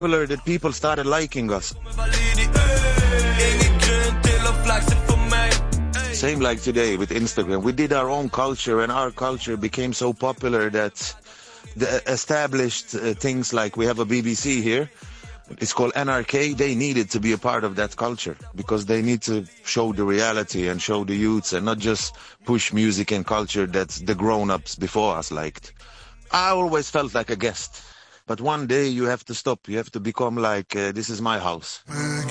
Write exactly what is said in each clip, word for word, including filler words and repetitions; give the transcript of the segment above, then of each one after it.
That people started liking us. Same like today with Instagram. We did our own culture, and our culture became so popular that the established uh, things like we have a B B C here. It's called N R K. They needed to be a part of that culture because they need to show the reality and show the youths and not just push music and culture that the grown-ups before us liked. I always felt like a guest. But one day you have to stop. You have to become like, uh, this is my house.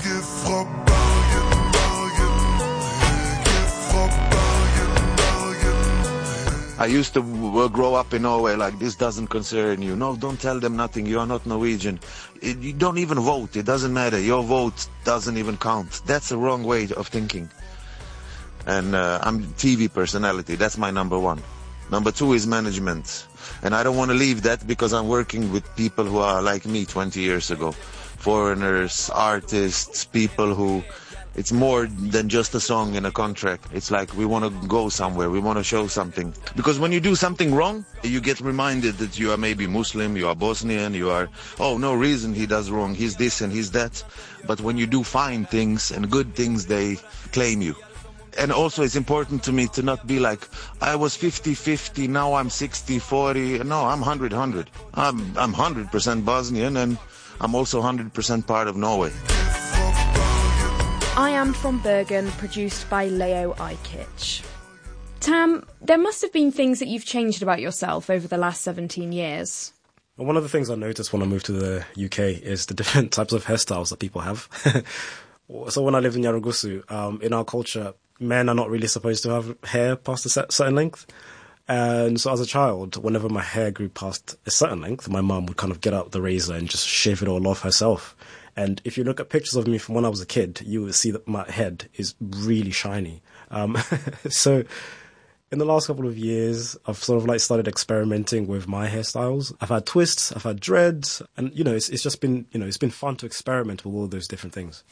I used to w- grow up in Norway like, this doesn't concern you. No, don't tell them nothing. You are not Norwegian. It, you don't even vote. It doesn't matter. Your vote doesn't even count. That's the wrong way of thinking. And uh, I'm T V personality. That's my number one. Number two is management. And I don't want to leave that because I'm working with people who are like me twenty years ago. Foreigners, artists, people who... It's more than just a song in a contract. It's like we want to go somewhere. We want to show something. Because when you do something wrong, you get reminded that you are maybe Muslim, you are Bosnian, you are... Oh, no reason he does wrong. He's this and he's that. But when you do fine things and good things, they claim you. And also it's important to me to not be like, I was fifty fifty, now I'm sixty forty. No, I'm one hundred one hundred. I'm, I'm one hundred percent Bosnian and I'm also one hundred percent part of Norway. I Am From Bergen, produced by Leo Ajkic. Tam, there must have been things that you've changed about yourself over the last seventeen years. Well, one of the things I noticed when I moved to the U K is the different types of hairstyles that people have. So when I lived in Yarugusu, um, in our culture, men are not really supposed to have hair past a certain length. And so as a child, whenever my hair grew past a certain length, my mum would kind of get out the razor and just shave it all off herself. And if you look at pictures of me from when I was a kid, you will see that my head is really shiny. Um, so in the last couple of years, I've sort of like started experimenting with my hairstyles. I've had twists, I've had dreads, and, you know, it's, it's just been, you know, it's been fun to experiment with all those different things.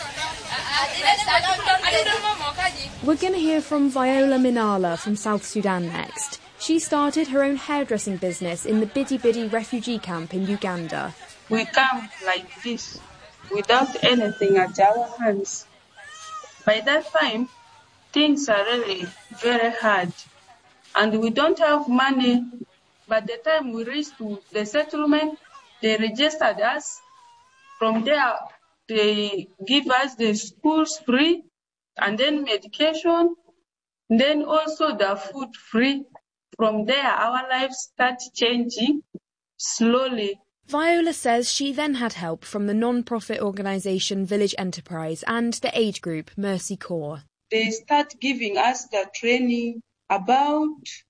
We're going to hear from Viola Minala from South Sudan next. She started her own hairdressing business in the Bidi Bidi refugee camp in Uganda. We come like this, without anything at our hands. By that time, things are really very hard. And we don't have money. By the time we reached to the settlement, they registered us. From there, they give us the schools free, and then medication, then also the food free. From there, our lives start changing slowly. Viola says she then had help from the non-profit organisation Village Enterprise and the age group Mercy Corps. They start giving us the training about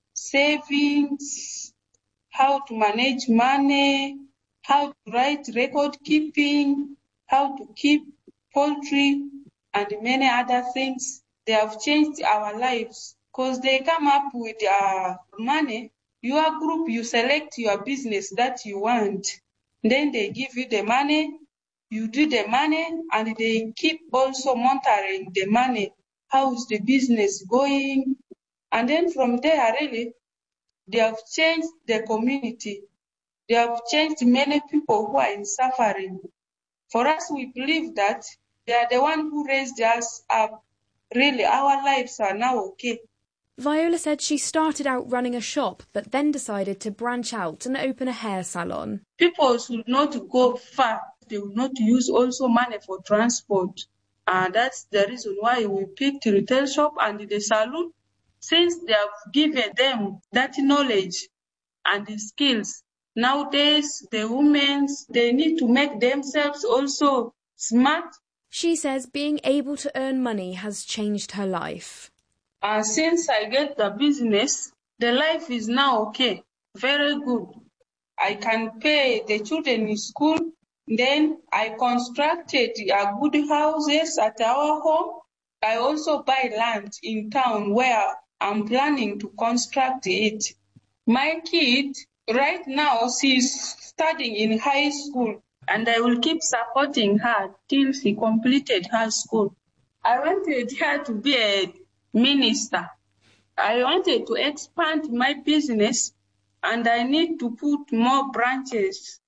savings, how to manage money, how to write record keeping, how to keep poultry, and many other things. They have changed our lives because they come up with uh, money. Your group, you select your business that you want. Then they give you the money, you do the money, and they keep also monitoring the money. How's the business going? And then from there, really, they have changed the community. They have changed many people who are in suffering. For us, we believe that they are the one who raised us up. Really, our lives are now okay. Viola said she started out running a shop, but then decided to branch out and open a hair salon. People should not go far. They will not use also money for transport. And that's the reason why we picked the retail shop and the salon, since they have given them that knowledge and the skills. Nowadays, the women, they need to make themselves also smart. She says being able to earn money has changed her life. And since I get the business, the life is now okay, very good. I can pay the children in school. Then I constructed a good houses at our home. I also buy land in town where I'm planning to construct it. My kid, right now, she's studying in high school, and I will keep supporting her till she completed her school. I wanted her to be a minister. I wanted to expand my business, and I need to put more branches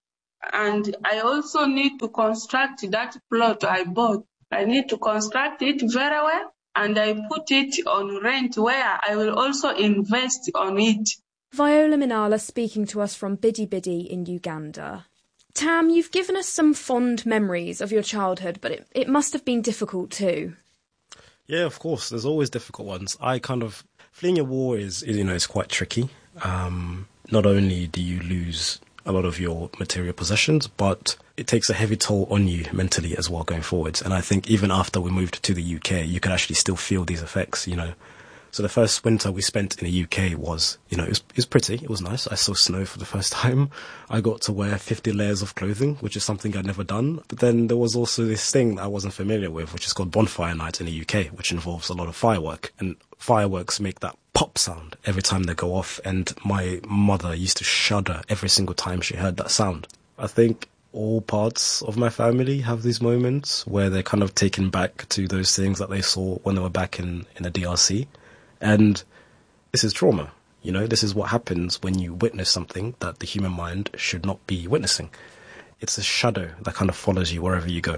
And I also need to construct that plot I bought. I need to construct it very well, and I put it on rent where I will also invest on it. Viola Minala speaking to us from Bidi Bidi in Uganda. Tam, you've given us some fond memories of your childhood, but it, it must have been difficult too. Yeah, of course. There's always difficult ones. I kind of... Fleeing a war is, you know, it's quite tricky. Um, not only do you lose a lot of your material possessions, but it takes a heavy toll on you mentally as well going forwards. And I think even after we moved to the U K, you could actually still feel these effects, you know. So the first winter we spent in the U K was, you know, it was, it was pretty. It was nice. I saw snow for the first time. I got to wear fifty layers of clothing, which is something I'd never done. But then there was also this thing that I wasn't familiar with, which is called bonfire night in the U K, which involves a lot of firework. And fireworks make that pop sound every time they go off. And my mother used to shudder every single time she heard that sound. I think all parts of my family have these moments where they're kind of taken back to those things that they saw when they were back in, in the D R C. And this is trauma, you know, this is what happens when you witness something that the human mind should not be witnessing. It's a shadow that kind of follows you wherever you go.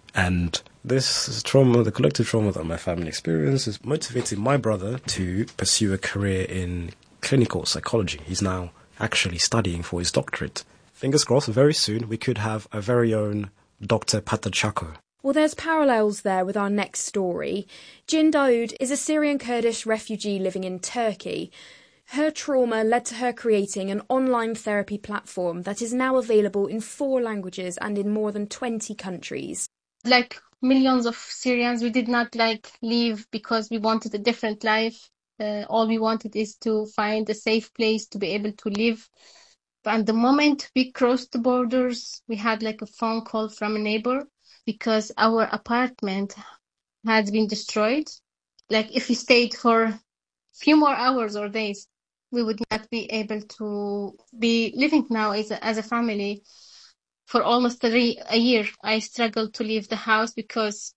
And this trauma, the collective trauma that my family experiences, motivated my brother to pursue a career in clinical psychology. He's now actually studying for his doctorate. Fingers crossed, very soon we could have a very own Doctor Patachako. Well, there's parallels there with our next story. Jin Daoud is a Syrian Kurdish refugee living in Turkey. Her trauma led to her creating an online therapy platform that is now available in four languages and in more than twenty countries. Like millions of Syrians, we did not like leave because we wanted a different life. Uh, all we wanted is to find a safe place to be able to live. And the moment we crossed the borders, we had like a phone call from a neighbor, because our apartment had been destroyed. Like if we stayed for a few more hours or days, we would not be able to be living now as a, as a family. For almost a, re- a year, I struggled to leave the house because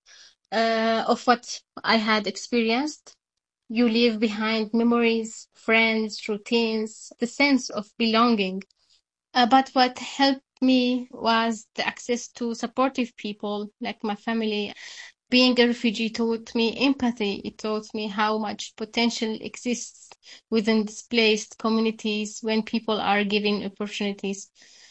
uh, of what I had experienced. You leave behind memories, friends, routines, the sense of belonging. Uh, but what helped me was the access to supportive people like my family. Being a refugee taught me empathy. It taught me how much potential exists within displaced communities when people are given opportunities.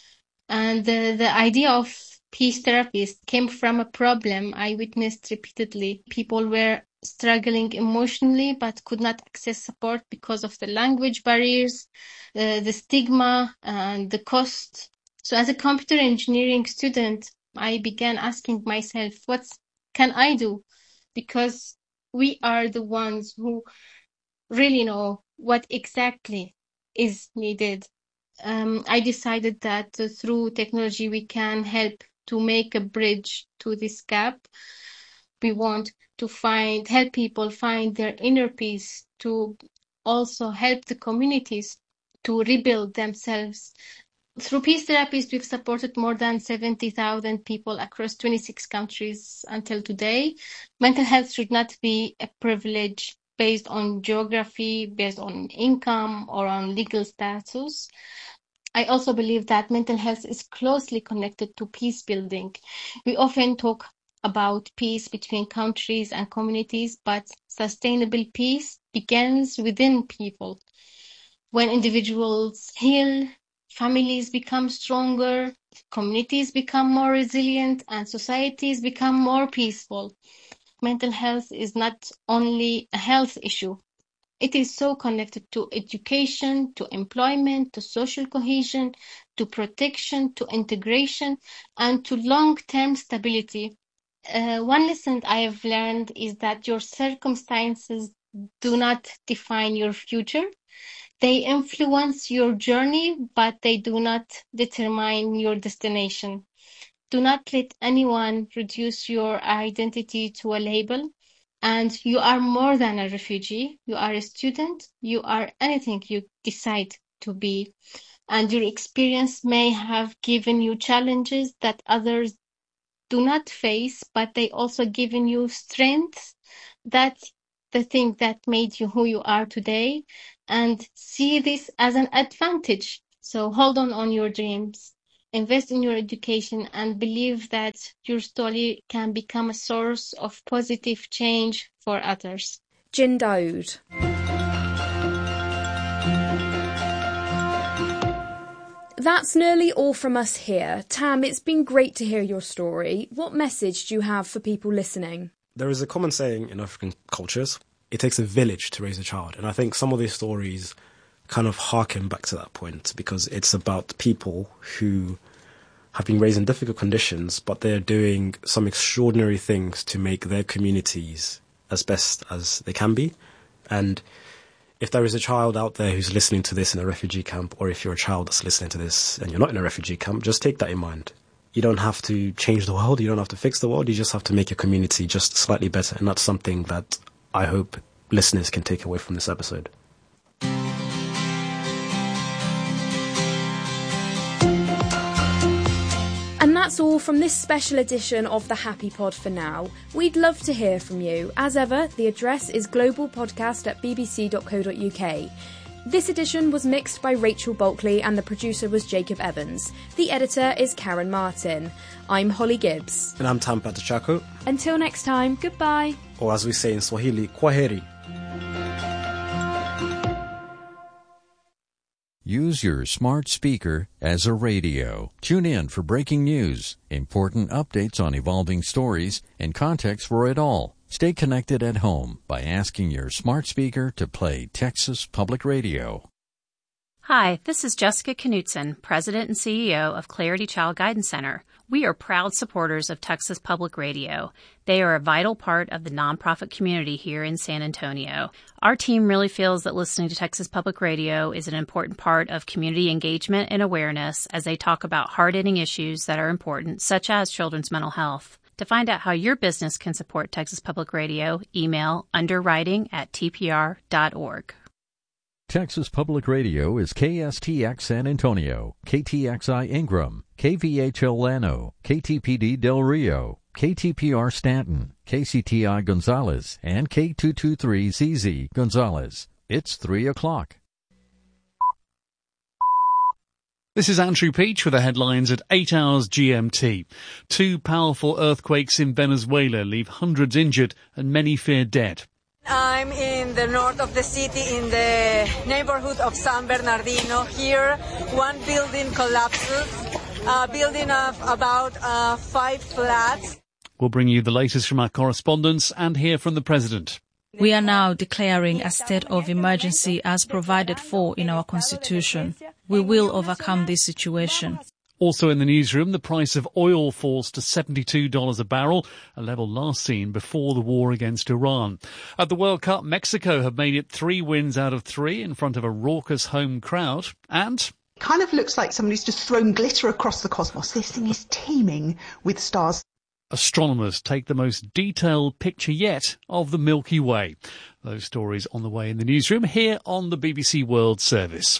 And the, the idea of peace therapists came from a problem I witnessed repeatedly. People were struggling emotionally but could not access support because of the language barriers, uh, the stigma, and the cost. So as a computer engineering student, I began asking myself, what can I do? Because we are the ones who really know what exactly is needed. Um, I decided that uh, through technology we can help to make a bridge to this gap. We want to find, help people find their inner peace, to also help the communities to rebuild themselves. Through Peace Therapies, we've supported more than seventy thousand people across twenty-six countries until today. Mental health should not be a privilege based on geography, based on income, or on legal status. I also believe that mental health is closely connected to peace building. We often talk about peace between countries and communities, but sustainable peace begins within people. When individuals heal, families become stronger, communities become more resilient, and societies become more peaceful. Mental health is not only a health issue. It is so connected to education, to employment, to social cohesion, to protection, to integration, and to long-term stability. Uh, one lesson I have learned is that your circumstances do not define your future. They influence your journey, but they do not determine your destination. Do not let anyone reduce your identity to a label. And you are more than a refugee. You are a student. You are anything you decide to be. And your experience may have given you challenges that others do not face, but they also given you strength. That's the thing that made you who you are today. And see this as an advantage. So hold on on your dreams. invest in your education, and believe that your story can become a source of positive change for others. Jin Daoud. That's nearly all from us here. Tam, it's been great to hear your story. What message do you have for people listening? There is a common saying in African cultures, it takes a village to raise a child. And I think some of these stories kind of harken back to that point, because it's about people who have been raised in difficult conditions, but they're doing some extraordinary things to make their communities as best as they can be. And if there is a child out there who's listening to this in a refugee camp, or if you're a child that's listening to this and you're not in a refugee camp, just take that in mind. You don't have to change the world, you don't have to fix the world, you just have to make your community just slightly better. And that's something that I hope listeners can take away from this episode. And that's all from this special edition of the Happy Pod for now. We'd love to hear from you. As ever, the address is globalpodcast at b b c dot co dot u k. This edition was mixed by Rachel Bulkley and the producer was Jacob Evans. The editor is Karen Martin. I'm Holly Gibbs. And I'm Tam Patachako. Until next time, goodbye. Or as we say in Swahili, kwaheri. Use your smart speaker as a radio. Tune in for breaking news, important updates on evolving stories, and context for it all. Stay connected at home by asking your smart speaker to play Texas Public Radio. Hi, this is Jessica Knutson, President and C E O of Clarity Child Guidance Center. We are proud supporters of Texas Public Radio. They are a vital part of the nonprofit community here in San Antonio. Our team really feels that listening to Texas Public Radio is an important part of community engagement and awareness as they talk about hard-hitting issues that are important, such as children's mental health. To find out how your business can support Texas Public Radio, email underwriting at t p r dot org. Texas Public Radio is K S T X San Antonio, K T X I Ingram, K V H L Llano, K T P D Del Rio, K T P R Stanton, K C T I Gonzales, and K two two three Z Z Gonzales. It's three o'clock. This is Andrew Peach with the headlines at eight hours G M T. Two powerful earthquakes in Venezuela leave hundreds injured and many feared dead. I'm in the north of the city in the neighborhood of San Bernardino. Here, one building collapses, a building of about uh, five flats. We'll bring you the latest from our correspondents and hear from the President. We are now declaring a state of emergency as provided for in our Constitution. We will overcome this situation. Also in the newsroom, the price of oil falls to seventy-two dollars a barrel, a level last seen before the war against Iran. At the World Cup, Mexico have made it three wins out of three in front of a raucous home crowd. And kind of looks like somebody's just thrown glitter across the cosmos. This thing is teeming with stars. Astronomers take the most detailed picture yet of the Milky Way. Those stories on the way in the newsroom here on the B B C World Service.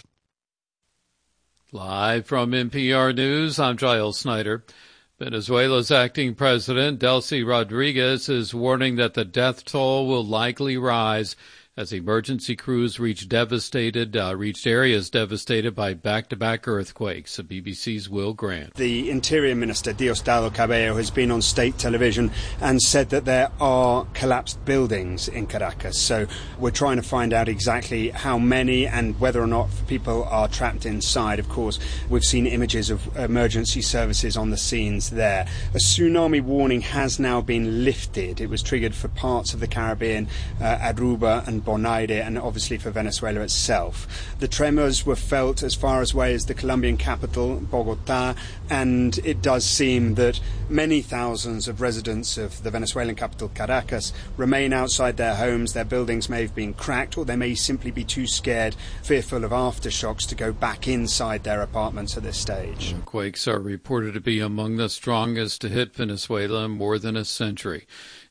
Live from N P R News, I'm Giles Snyder. Venezuela's acting president, Delcy Rodriguez, is warning that the death toll will likely rise as emergency crews reach devastated, uh, reached areas devastated by back-to-back earthquakes. B B C's Will Grant. The Interior Minister, Diosdado Cabello, has been on state television and said that there are collapsed buildings in Caracas. So we're trying to find out exactly how many and whether or not people are trapped inside. Of course, we've seen images of emergency services on the scenes there. A tsunami warning has now been lifted. It was triggered for parts of the Caribbean, uh, Aruba and Bonaire, and obviously for Venezuela itself. The tremors were felt as far away as the Colombian capital, Bogota, and it does seem that many thousands of residents of the Venezuelan capital, Caracas, remain outside their homes. Their buildings may have been cracked, or they may simply be too scared, fearful of aftershocks, to go back inside their apartments at this stage. Quakes are reported to be among the strongest to hit Venezuela in more than a century.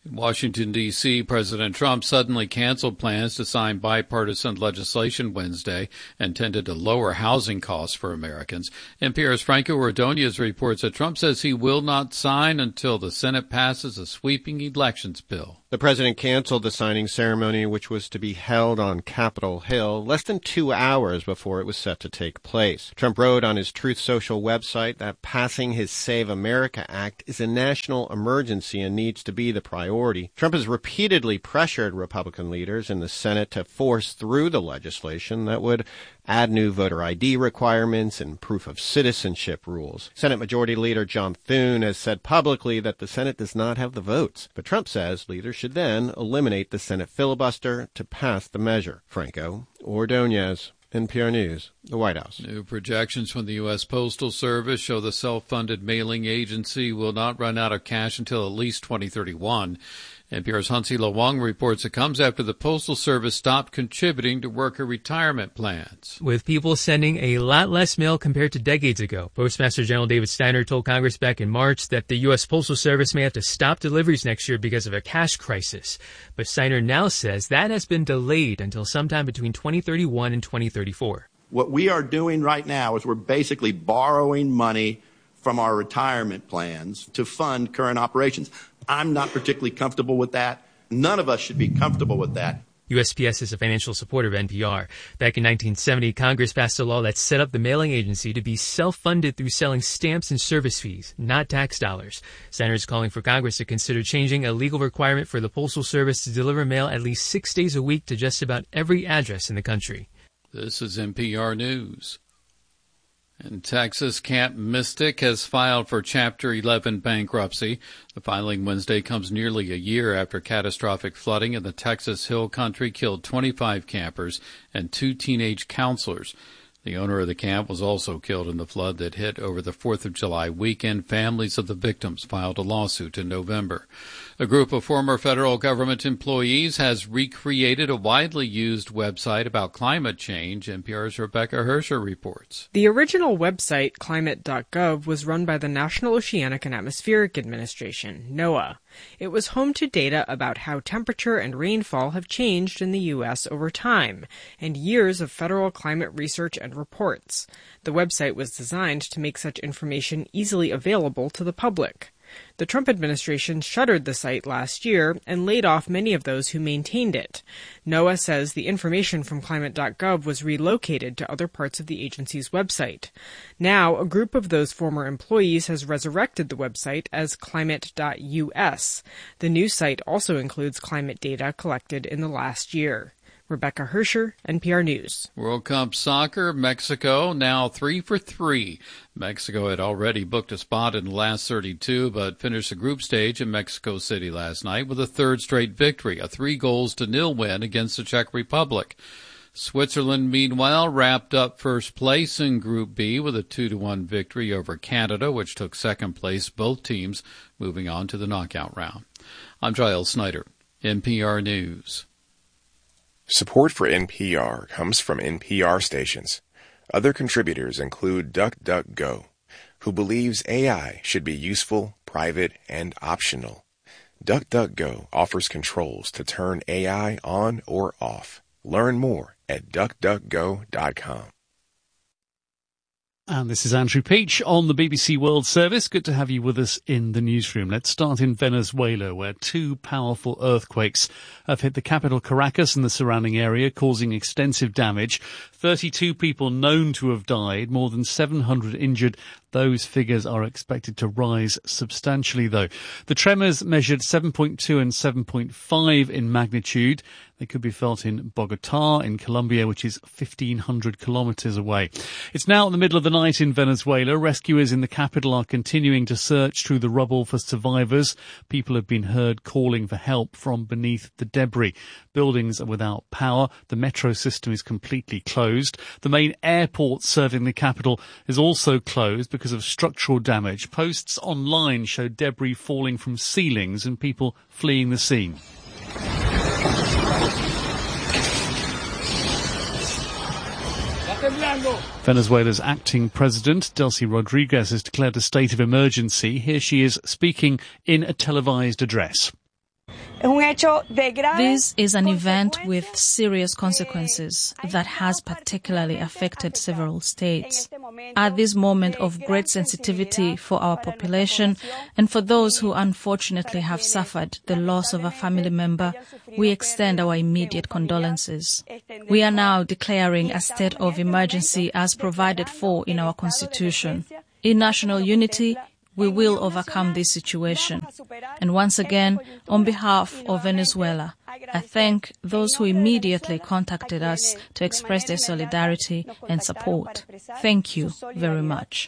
In Washington, D C, President Trump suddenly canceled plans to sign bipartisan legislation Wednesday intended to lower housing costs for Americans. N P R's Franco Ordonez reports that Trump says he will not sign until the Senate passes a sweeping elections bill. The president canceled the signing ceremony, which was to be held on Capitol Hill, less than two hours before it was set to take place. Trump wrote on his Truth Social website that passing his Save America Act is a national emergency and needs to be the priority. Trump has repeatedly pressured Republican leaders in the Senate to force through the legislation that would add new voter I D requirements and proof of citizenship rules. Senate Majority Leader John Thune has said publicly that the Senate does not have the votes, but Trump says leaders should then eliminate the Senate filibuster to pass the measure. Franco Ordonez, N P R News, the White House. New projections from the U S Postal Service show the self-funded mailing agency will not run out of cash until at least twenty thirty-one. N P R's Hansi Lawang reports it comes after the Postal Service stopped contributing to worker retirement plans. With people sending a lot less mail compared to decades ago, Postmaster General David Steiner told Congress back in March that the U S Postal Service may have to stop deliveries next year because of a cash crisis. But Steiner now says that has been delayed until sometime between twenty thirty-one and twenty thirty-four. What we are doing right now is we're basically borrowing money from our retirement plans to fund current operations. I'm not particularly comfortable with that. None of us should be comfortable with that. U S P S is a financial supporter of N P R. Back in nineteen seventy, Congress passed a law that set up the mailing agency to be self-funded through selling stamps and service fees, not tax dollars. Senators calling for Congress to consider changing a legal requirement for the Postal Service to deliver mail at least six days a week to just about every address in the country. This is N P R News. In Texas, Camp Mystic has filed for Chapter eleven bankruptcy. The filing Wednesday comes nearly a year after catastrophic flooding in the Texas Hill Country killed twenty-five campers and two teenage counselors. The owner of the camp was also killed in the flood that hit over the fourth of July weekend. Families of the victims filed a lawsuit in November. A group of former federal government employees has recreated a widely used website about climate change. N P R's Rebecca Hersher reports. The original website, climate dot gov, was run by the National Oceanic and Atmospheric Administration, NOAA. It was home to data about how temperature and rainfall have changed in the U S over time, and years of federal climate research and reports. The website was designed to make such information easily available to the public. The Trump administration shuttered the site last year and laid off many of those who maintained it. NOAA says the information from climate dot gov was relocated to other parts of the agency's website. Now, a group of those former employees has resurrected the website as climate dot U S. The new site also includes climate data collected in the last year. Rebecca Hersher, N P R News. World Cup Soccer, Mexico now three for three. Mexico had already booked a spot in the last thirty-two, but finished the group stage in Mexico City last night with a third straight victory, a three goals to nil win against the Czech Republic. Switzerland, meanwhile, wrapped up first place in Group B with a two to one victory over Canada, which took second place, both teams moving on to the knockout round. I'm Giles Snyder, N P R News. Support for N P R comes from N P R stations. Other contributors include DuckDuckGo, who believes A I should be useful, private, and optional. DuckDuckGo offers controls to turn A I on or off. Learn more at duck duck go dot com. And this is Andrew Peach on the B B C World Service. Good to have you with us in the newsroom. Let's start in Venezuela, where two powerful earthquakes have hit the capital Caracas and the surrounding area, causing extensive damage. thirty-two people known to have died, more than seven hundred injured. Those figures are expected to rise substantially, though. The tremors measured seven point two and seven point five in magnitude. They could be felt in Bogota, in Colombia, which is fifteen hundred kilometers away. It's now in the middle of the night in Venezuela. Rescuers in the capital are continuing to search through the rubble for survivors. People have been heard calling for help from beneath the debris. Buildings are without power. The metro system is completely closed. The main airport serving the capital is also closed because of structural damage. Posts online show debris falling from ceilings and people fleeing the scene. Venezuela's acting president, Delcy Rodriguez, has declared a state of emergency. Here she is speaking in a televised address. This is an event with serious consequences that has particularly affected several states. At this moment of great sensitivity for our population and for those who unfortunately have suffered the loss of a family member, we extend our immediate condolences. We are now declaring a state of emergency as provided for in our Constitution. In national unity, we will overcome this situation. And once again, on behalf of Venezuela, I thank those who immediately contacted us to express their solidarity and support. Thank you very much.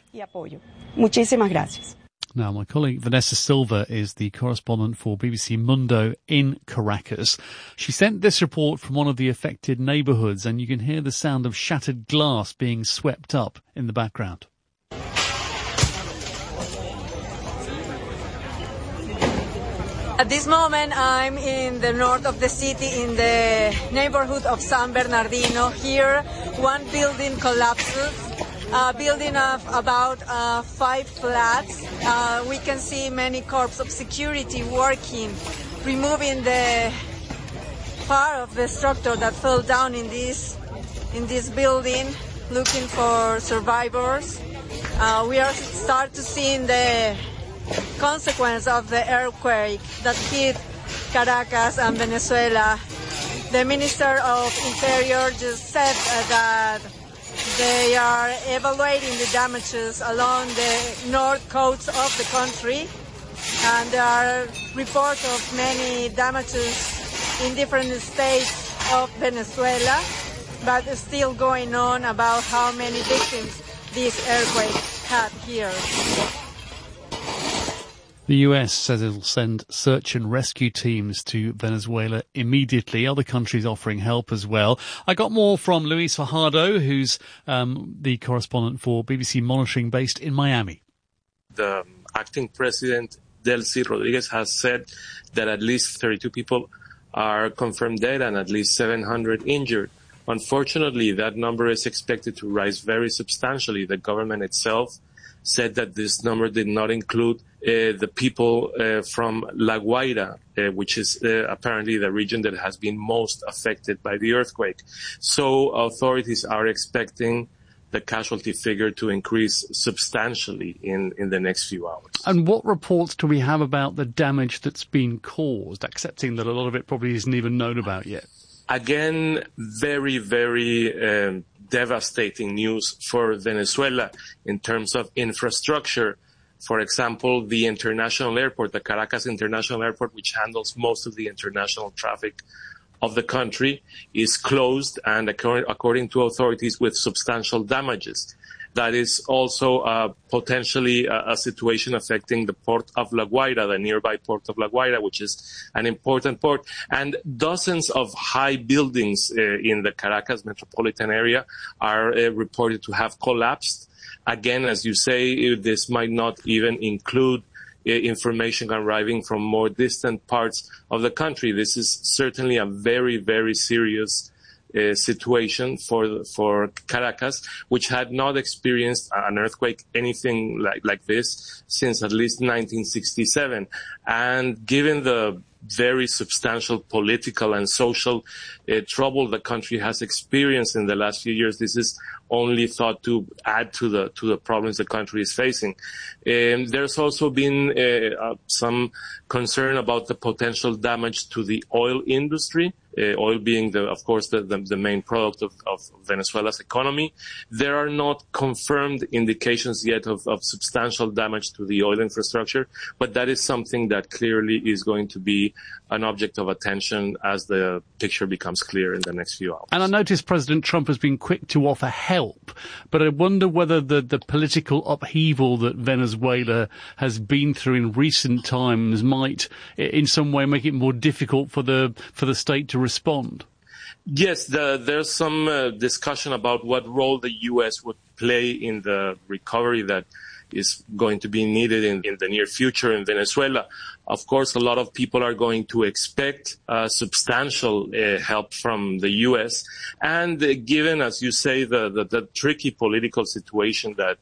Now, my colleague Vanessa Silva is the correspondent for B B C Mundo in Caracas. She sent this report from one of the affected neighbourhoods, and you can hear the sound of shattered glass being swept up in the background. At this moment, I'm in the north of the city, in the neighborhood of San Bernardino. Here, one building collapses, a building of about uh, five flats. Uh, we can see many corps of security working, removing the part of the structure that fell down in this in this building, looking for survivors. Uh, we are start to see the consequence of the earthquake that hit Caracas and Venezuela. The Minister of Interior just said uh, that they are evaluating the damages along the north coast of the country, and there are reports of many damages in different states of Venezuela, but it's still going on about how many victims this earthquake had here. The U S says it'll send search and rescue teams to Venezuela immediately. Other countries offering help as well. I got more from Luis Fajardo, who's um, the correspondent for B B C Monitoring based in Miami. The acting president, Delcy Rodriguez, has said that at least thirty-two people are confirmed dead and at least seven hundred injured. Unfortunately, that number is expected to rise very substantially. The government itself said that this number did not include uh, the people uh, from La Guaira, uh, which is uh, apparently the region that has been most affected by the earthquake. So authorities are expecting the casualty figure to increase substantially in, in the next few hours. And what reports do we have about the damage that's been caused, accepting that a lot of it probably isn't even known about yet? Again, very, very um, devastating news for Venezuela in terms of infrastructure. For example, the international airport, the Caracas International Airport, which handles most of the international traffic of the country, is closed and according to authorities with substantial damages. That is also uh, potentially a, a situation affecting the port of La Guaira, the nearby port of La Guaira, which is an important port. And dozens of high buildings uh, in the Caracas metropolitan area are uh, reported to have collapsed. Again, as you say, this might not even include uh, information arriving from more distant parts of the country. This is certainly a very, very serious Uh, situation for for Caracas, which had not experienced an earthquake, anything like, like this, since at least nineteen sixty-seven. And given the very substantial political and social uh, trouble the country has experienced in the last few years, this is only thought to add to the to the problems the country is facing. Um, there's also been uh, uh, some concern about the potential damage to the oil industry. Uh, oil being, the, of course, the, the, the main product of, of Venezuela's economy. There are not confirmed indications yet of, of substantial damage to the oil infrastructure, but that is something that clearly is going to be an object of attention as the picture becomes clear in the next few hours. And I notice President Trump has been quick to offer help, but I wonder whether the, the political upheaval that Venezuela has been through in recent times might in some way make it more difficult for the for the state to respond. Yes, the, there's some uh, discussion about what role the U S would play in the recovery that is going to be needed in, in the near future in Venezuela. Of course, a lot of people are going to expect uh, substantial uh, help from the U S. And uh, given, as you say, the, the, the tricky political situation that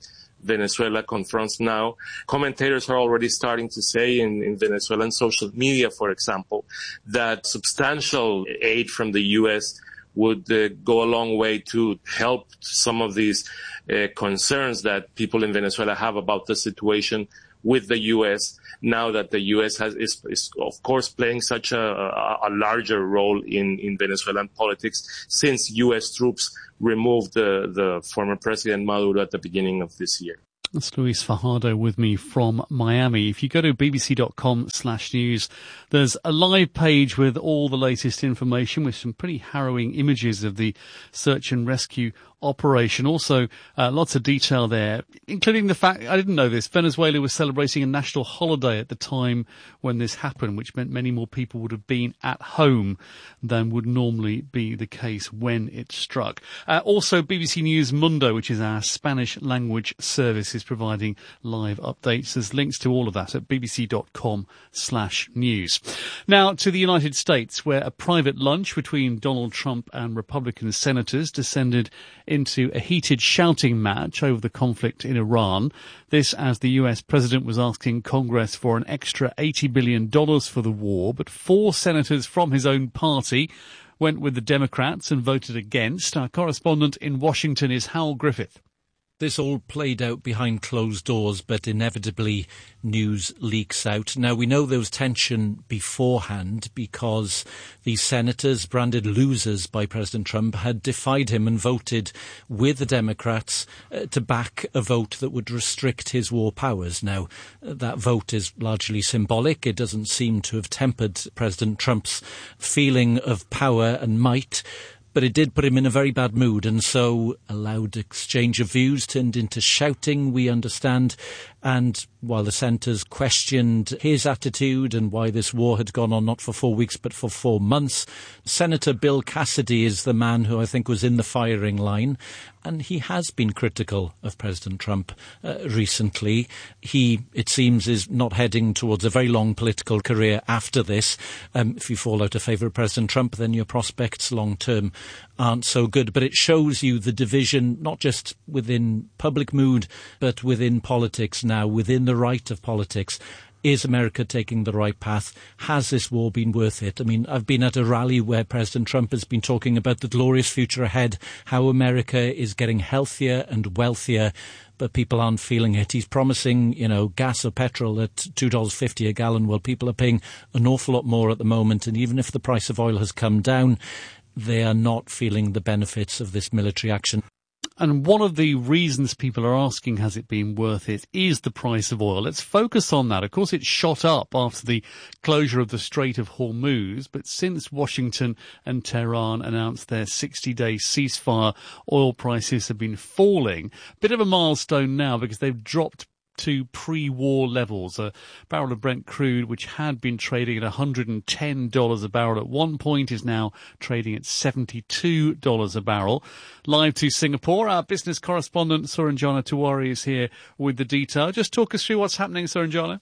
Venezuela confronts now. Commentators are already starting to say in, in Venezuelan social media, for example, that substantial aid from the U S would uh, go a long way to help some of these uh, concerns that people in Venezuela have about the situation with the U S, now that the U S has, is, is of course playing such a, a, a larger role in, in Venezuelan politics since U S troops removed the, the former President Maduro at the beginning of this year. That's Luis Fajardo with me from Miami. If you go to bbc.com slash news, there's a live page with all the latest information with some pretty harrowing images of the search and rescue operation. Also, uh, lots of detail there, including the fact, I didn't know this, Venezuela was celebrating a national holiday at the time when this happened, which meant many more people would have been at home than would normally be the case when it struck. Uh, also, B B C News Mundo, which is our Spanish language service, is providing live updates. There's links to all of that at bbc.com slash news. Now to the United States, where a private lunch between Donald Trump and Republican senators descended into a heated shouting match over the conflict in Iran. This as the U S president was asking Congress for an extra eighty billion dollars for the war, but four senators from his own party went with the Democrats and voted against. Our correspondent in Washington is Howell Griffith. This all played out behind closed doors, but inevitably news leaks out. Now, we know there was tension beforehand because these senators, branded losers by President Trump, had defied him and voted with the Democrats uh, to back a vote that would restrict his war powers. Now, that vote is largely symbolic. It doesn't seem to have tempered President Trump's feeling of power and might, but it did put him in a very bad mood, and so a loud exchange of views turned into shouting, we understand. And while the senators questioned his attitude and why this war had gone on not for four weeks but for four months, Senator Bill Cassidy is the man who I think was in the firing line. And he has been critical of President Trump uh, recently. He, it seems, is not heading towards a very long political career after this. Um, if you fall out of favour of President Trump, then your prospects long-term aren't so good. But it shows you the division, not just within public mood, but within politics now, within the right of politics. Is America taking the right path? Has this war been worth it? I mean, I've been at a rally where President Trump has been talking about the glorious future ahead, how America is getting healthier and wealthier, but people aren't feeling it. He's promising, you know, gas or petrol at two dollars fifty a gallon. Well, people are paying an awful lot more at the moment, and even if the price of oil has come down, they are not feeling the benefits of this military action. And one of the reasons people are asking, has it been worth it, is the price of oil. Let's focus on that. Of course, it shot up after the closure of the Strait of Hormuz, but since Washington and Tehran announced their sixty-day ceasefire, oil prices have been falling. Bit of a milestone now because they've dropped to pre-war levels. A barrel of Brent crude, which had been trading at one hundred ten dollars a barrel at one point, is now trading at seventy-two dollars a barrel. Live to Singapore, our business correspondent Suranjana Tiwari is here with the detail. Just talk us through what's happening, Suranjana.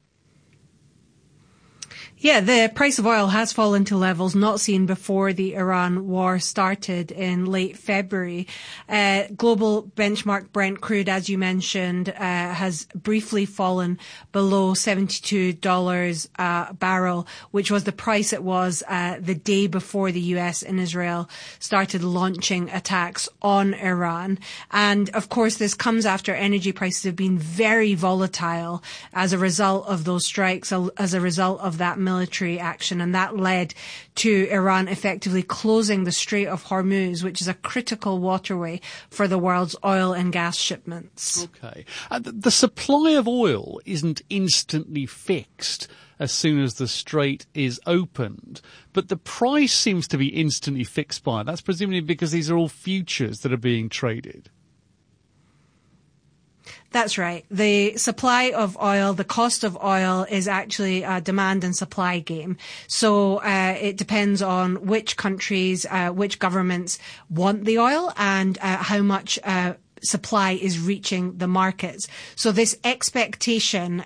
Yeah, the price of oil has fallen to levels not seen before the Iran war started in late February. Uh, global benchmark Brent crude, as you mentioned, uh, has briefly fallen below seventy-two dollars a barrel, which was the price it was uh, the day before the U S and Israel started launching attacks on Iran. And of course, this comes after energy prices have been very volatile as a result of those strikes, as a result of that military action, and that led to Iran effectively closing the Strait of Hormuz, which is a critical waterway for the world's oil and gas shipments. Okay. Uh, the, the supply of oil isn't instantly fixed as soon as the strait is opened, but the price seems to be instantly fixed by it. That's presumably because these are all futures that are being traded. That's right. The supply of oil, the cost of oil is actually a demand and supply game. So uh, it depends on which countries, uh, which governments want the oil and uh, how much uh, supply is reaching the markets. So this expectation uh,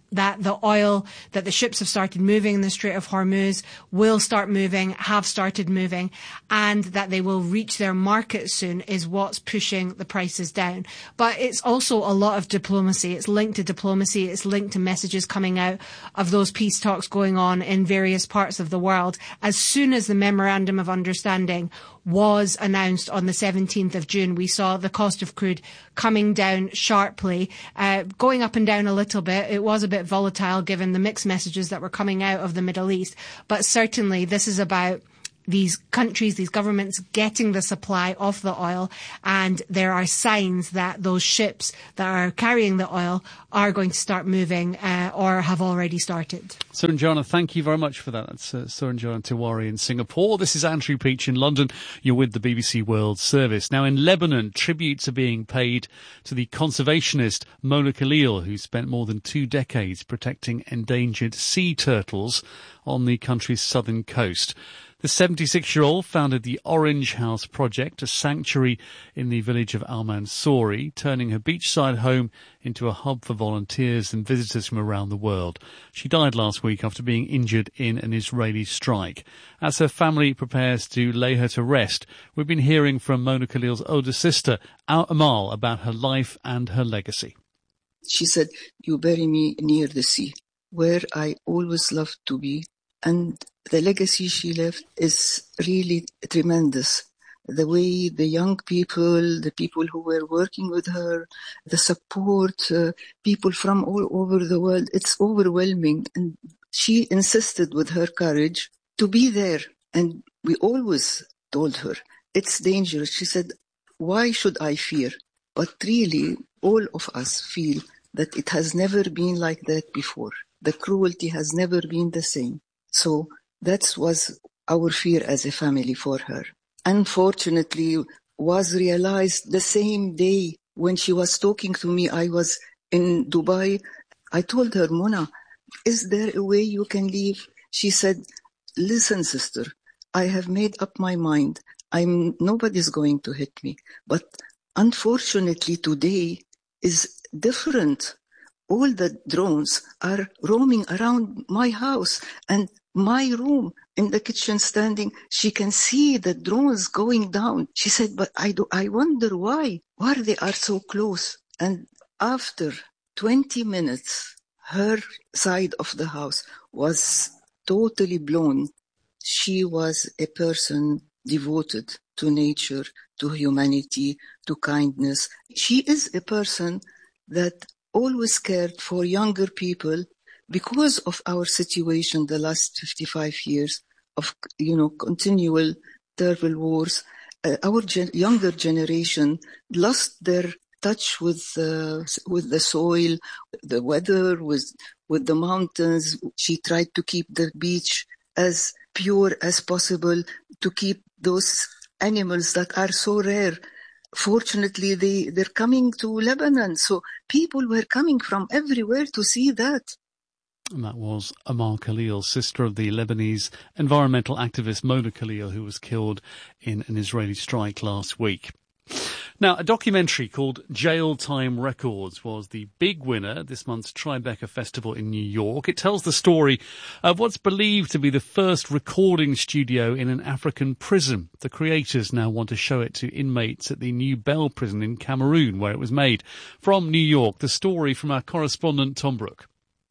that the oil, that the ships have started moving in the Strait of Hormuz, will start moving, have started moving, and that they will reach their market soon is what's pushing the prices down. But it's also a lot of diplomacy. It's linked to diplomacy. It's linked to messages coming out of those peace talks going on in various parts of the world. As soon as the Memorandum of Understanding was announced on the seventeenth of June, we saw the cost of crude coming down sharply, uh, going up and down a little bit. It was a bit volatile given the mixed messages that were coming out of the Middle East. But certainly this is about these countries, these governments getting the supply of the oil, and there are signs that those ships that are carrying the oil are going to start moving uh, or have already started. Suranjana, thank you very much for that. That's uh, Suranjana Tiwari in Singapore. This is Andrew Peach in London. You're with the B B C World Service. Now in Lebanon, tributes are being paid to the conservationist Mona Khalil, who spent more than two decades protecting endangered sea turtles on the country's southern coast. The seventy-six-year-old founded the Orange House Project, a sanctuary in the village of Al Mansouri, turning her beachside home into a hub for volunteers and visitors from around the world. She died last week after being injured in an Israeli strike. As her family prepares to lay her to rest, we've been hearing from Mona Khalil's older sister, Amal, about her life and her legacy. She said, "You bury me near the sea, where I always loved to be." And the legacy she left is really tremendous. The way the young people, the people who were working with her, the support, uh, people from all over the world, it's overwhelming. And she insisted with her courage to be there. And we always told her, it's dangerous. She said, why should I fear? But really, all of us feel that it has never been like that before. The cruelty has never been the same. So that was our fear as a family for her. Unfortunately, was realized the same day when she was talking to me. I was in Dubai. I told her, Mona, is there a way you can leave? She said, listen, sister, I have made up my mind. I'm nobody's going to hit me. But unfortunately, today is different. All the drones are roaming around my house and my room in the kitchen standing. She can see the drones going down. She said, but I do, I wonder why, why they are so close. And after twenty minutes, her side of the house was totally blown. She was a person devoted to nature, to humanity, to kindness. She is a person that always cared for younger people because of our situation the last fifty-five years of, you know, continual terrible wars. Uh, our gen- younger generation lost their touch with uh, with the soil, the weather, with with the mountains. She tried to keep the beach as pure as possible, to keep those animals that are so rare. Fortunately, they, they're coming to Lebanon, so people were coming from everywhere to see that. And that was Amal Khalil, sister of the Lebanese environmental activist Mona Khalil, who was killed in an Israeli strike last week. Now, a documentary called Jail Time Records was the big winner at this month's Tribeca Festival in New York. It tells the story of what's believed to be the first recording studio in an African prison. The creators now want to show it to inmates at the New Bell prison in Cameroon, where it was made. From New York, the story from our correspondent Tom Brooke.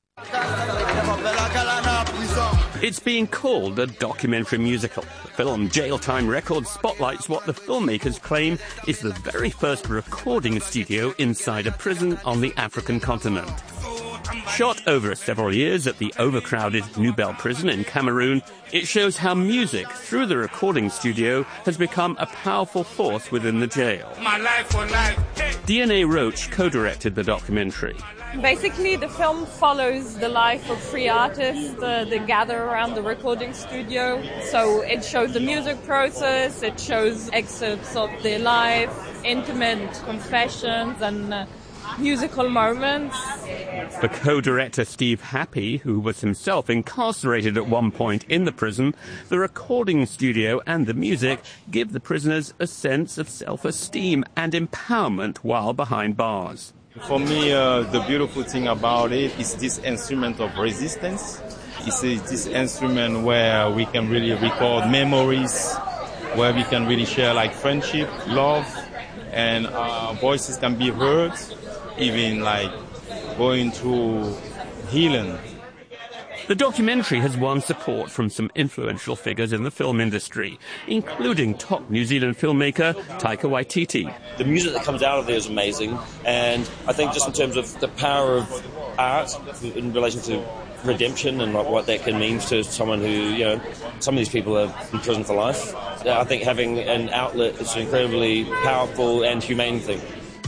It's being called a documentary musical. The film Jail Time Records spotlights what the filmmakers claim is the very first recording studio inside a prison on the African continent. Shot over several years at the overcrowded New Bell prison in Cameroon, it shows how music, through the recording studio, has become a powerful force within the jail. My life for life. D N A Roach co-directed the documentary. Basically, the film follows the life of free artists uh, that gather around the recording studio. So it shows the music process, it shows excerpts of their life, intimate confessions and uh, musical moments. The co-director Steve Happy, who was himself incarcerated at one point in the prison, the recording studio and the music give the prisoners a sense of self-esteem and empowerment while behind bars. For me, uh, the beautiful thing about it is this instrument of resistance. It's a, this instrument where we can really record memories, where we can really share like friendship, love, and our voices can be heard, even like going through healing. The documentary has won support from some influential figures in the film industry, including top New Zealand filmmaker Taika Waititi. The music that comes out of there is amazing, and I think just in terms of the power of art in relation to redemption and what that can mean to someone who, you know, some of these people are in prison for life. I think having an outlet is an incredibly powerful and humane thing.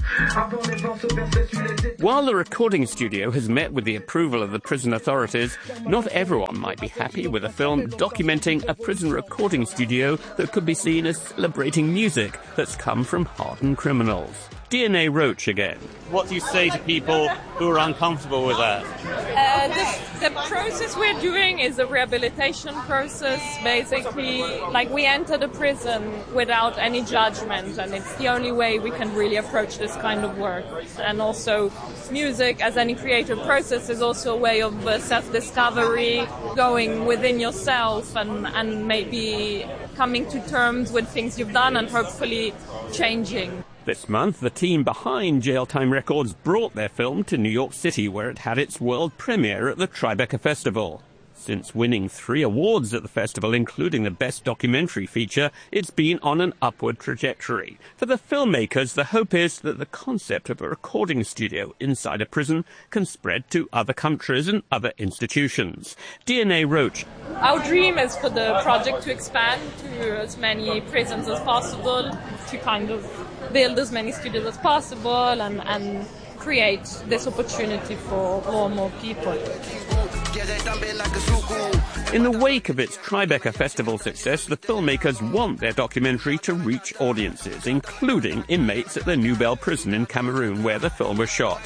While the recording studio has met with the approval of the prison authorities, not everyone might be happy with a film documenting a prison recording studio that could be seen as celebrating music that's come from hardened criminals. D N A Roach again. What do you say to people who are uncomfortable with that? Uh, the, the process we're doing is a rehabilitation process, basically. Like, we enter the prison without any judgment, and it's the only way we can really approach this kind of work. And also, music, as any creative process, is also a way of uh, self-discovery, going within yourself and, and maybe coming to terms with things you've done and hopefully changing. This month, the team behind Jail Time Records brought their film to New York City, where it had its world premiere at the Tribeca Festival. Since winning three awards at the festival, including the Best Documentary feature, it's been on an upward trajectory. For the filmmakers, the hope is that the concept of a recording studio inside a prison can spread to other countries and other institutions. D N A Roach. Our dream is for the project to expand to as many prisons as possible, to kind of build as many studios as possible and, and create this opportunity for more and more people. In the wake of its Tribeca Festival success, the filmmakers want their documentary to reach audiences, including inmates at the Nubel prison in Cameroon, where the film was shot.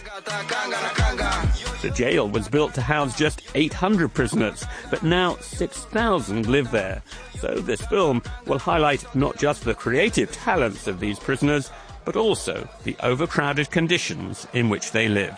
The jail was built to house just eight hundred prisoners, but now six thousand live there. So this film will highlight not just the creative talents of these prisoners, but also the overcrowded conditions in which they live.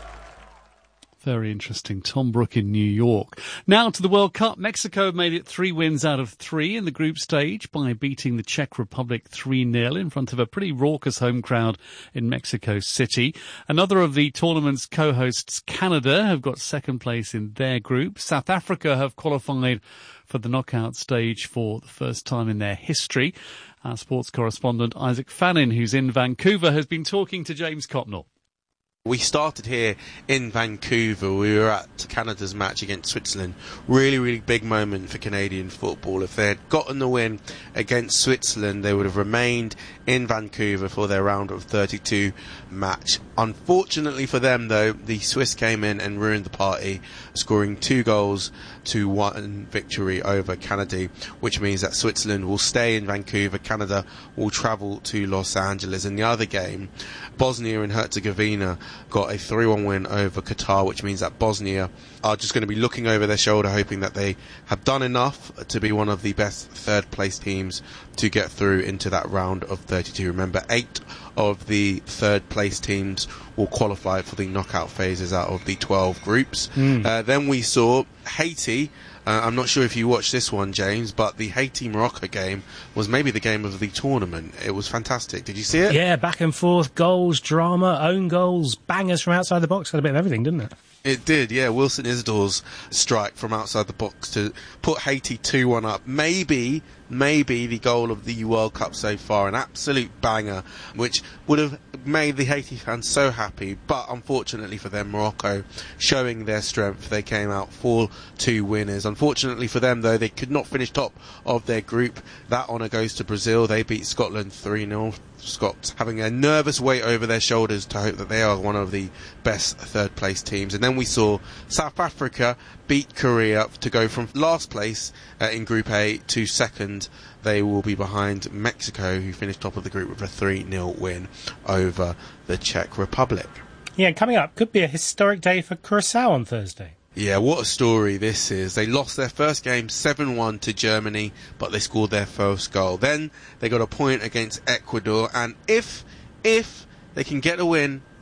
Very interesting. Tom Brook in New York. Now to the World Cup. Mexico made it three wins out of three in the group stage by beating the Czech Republic three nil in front of a pretty raucous home crowd in Mexico City. Another of the tournament's co-hosts, Canada, have got second place in their group. South Africa have qualified for the knockout stage for the first time in their history. Our sports correspondent, Isaac Fannin, who's in Vancouver, has been talking to James Copnell. We started here in Vancouver. We were at Canada's match against Switzerland. Really, really big moment for Canadian football. If they had gotten the win against Switzerland, they would have remained in Vancouver for their round of thirty-two match. Unfortunately for them, though, the Swiss came in and ruined the party, scoring two goals to one victory over Canada, which means that Switzerland will stay in Vancouver. Canada will travel to Los Angeles. In the other game, Bosnia and Herzegovina got a three one win over Qatar, which means that Bosnia are just going to be looking over their shoulder, hoping that they have done enough to be one of the best third place teams to get through into that round of thirty-two. Remember, eight of the third place teams will qualify for the knockout phases out of the twelve groups. Mm. Uh, then we saw Haiti. Uh, I'm not sure if you watched this one, James, but the Haiti-Morocco game was maybe the game of the tournament. It was fantastic. Did you see it? Yeah, back and forth, goals, drama, own goals, bangers from outside the box. Had a bit of everything, didn't it? It did, yeah. Wilson Isidore's strike from outside the box to put Haiti two one up. Maybe, maybe the goal of the World Cup so far. An absolute banger, which would have made the Haiti fans so happy. But unfortunately for them, Morocco, showing their strength, they came out four two winners. Unfortunately for them, though, they could not finish top of their group. That honour goes to Brazil. They beat Scotland three nil. Scots having a nervous weight over their shoulders to hope that they are one of the best third place teams. And then we saw South Africa beat Korea to go from last place uh, in Group A to second. They will be behind Mexico, who finished top of the group with a three nil win over the Czech Republic. Yeah, coming up could be a historic day for Curaçao on Thursday. Yeah, what a story this is. They lost their first game seven one to Germany, but they scored their first goal. Then they got a point against Ecuador, and if if they can get a win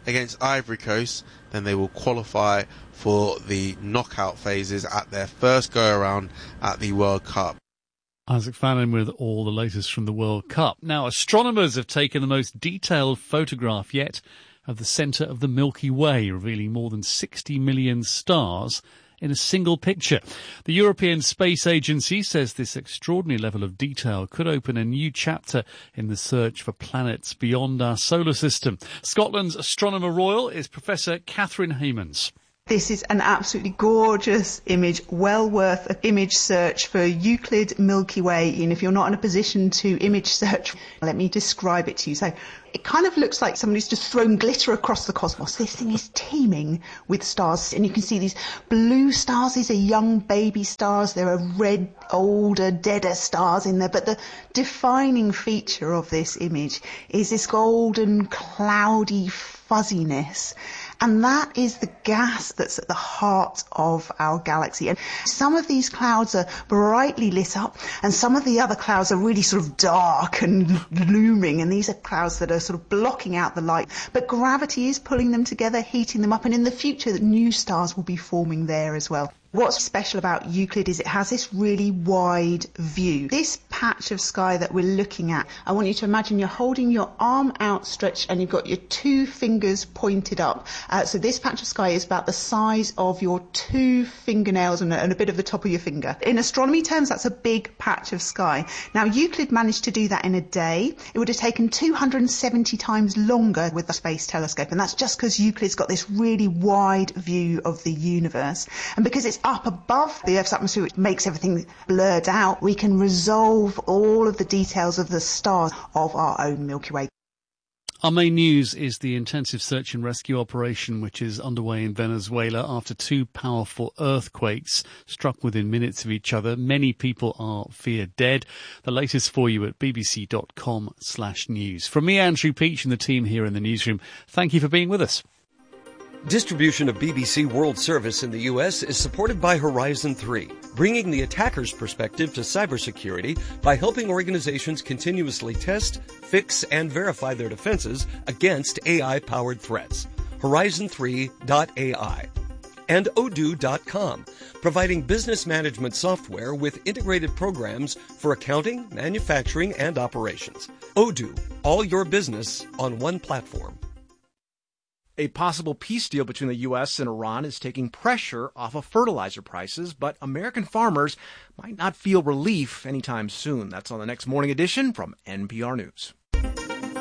against Ivory Coast, then they will qualify for the knockout phases at their first go-around at the World Cup. Isaac Fannin with all the latest from the World Cup. Now, astronomers have taken the most detailed photograph yet of the centre of the Milky Way, revealing more than sixty million stars in a single picture. The European Space Agency says this extraordinary level of detail could open a new chapter in the search for planets beyond our solar system. Scotland's Astronomer Royal is Professor Catherine Hamans. This is an absolutely gorgeous image, well worth an image search for Euclid Milky Way. And if you're not in a position to image search, let me describe it to you. So it kind of looks like somebody's just thrown glitter across the cosmos. This thing is teeming with stars. And you can see these blue stars. These are young baby stars. There are red, older, deader stars in there. But the defining feature of this image is this golden, cloudy fuzziness. And that is the gas that's at the heart of our galaxy. And some of these clouds are brightly lit up, and some of the other clouds are really sort of dark and looming, and these are clouds that are sort of blocking out the light. But gravity is pulling them together, heating them up, and in the future, new stars will be forming there as well. What's special about Euclid is it has this really wide view. This patch of sky that we're looking at, I want you to imagine you're holding your arm outstretched and you've got your two fingers pointed up. Uh, so this patch of sky is about the size of your two fingernails and a, and a bit of the top of your finger. In astronomy terms, that's a big patch of sky. Now, Euclid managed to do that in a day. It would have taken two hundred seventy times longer with the Space Telescope, and that's just because Euclid's got this really wide view of the universe. And because it's up above the Earth's atmosphere, which makes everything blurred out, we can resolve all of the details of the stars of our own Milky Way. Our main news is the intensive search and rescue operation which is underway in Venezuela after two powerful earthquakes struck within minutes of each other. Many people are feared dead. The latest for you at bbc.com slash news. From me, Andrew Peach, and the team here in the newsroom, thank you for being with us. Distribution of B B C World Service in the U S is supported by Horizon three, bringing the attacker's perspective to cybersecurity by helping organizations continuously test, fix, and verify their defenses against A I-powered threats. Horizon three dot A I. And Odoo dot com, providing business management software with integrated programs for accounting, manufacturing, and operations. Odoo, all your business on one platform. A possible peace deal between the U S and Iran is taking pressure off of fertilizer prices, but American farmers might not feel relief anytime soon. That's on the next Morning Edition from N P R News.